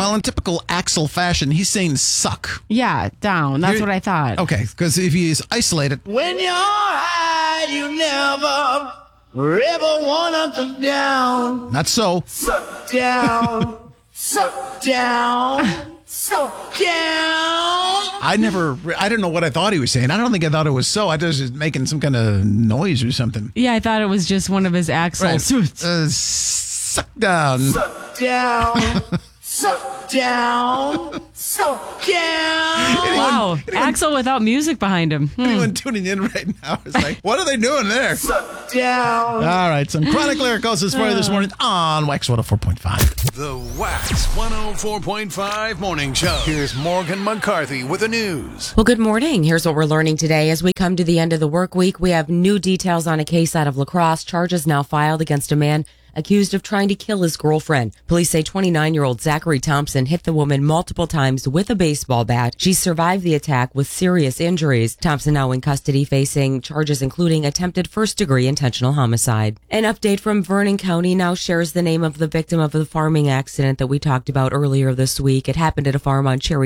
Well, in typical Axl fashion, he's saying suck. Yeah, down. That's what I thought. Okay, because if he's isolated. When you're high, you never ever want to come down. Not so. Suck down. Suck down. Suck down. I don't know what I thought he was saying. I don't think I thought it was so. I thought he was just making some kind of noise or something. Yeah, I thought it was just one of his axles. Right. Suck down. Suck down. Suck down. Suck down. Wow, Axel without music behind him. Anyone tuning in right now is like, what are they doing there? Suck down. All right, some Chronic Lyricals for you this morning on Wax 104.5. The Wax 104.5 Morning Show. Here's Morgan McCarthy with the news. Well, good morning. Here's what we're learning today. As we come to the end of the work week, we have new details on a case out of La Crosse. Charges now filed against a man accused of trying to kill his girlfriend. Police say 29-year-old Zachary Thompson hit the woman multiple times with a baseball bat. She survived the attack with serious injuries. Thompson now in custody facing charges including attempted first-degree intentional homicide. An update from Vernon County now shares the name of the victim of the farming accident that we talked about earlier this week. It happened at a farm on Cherry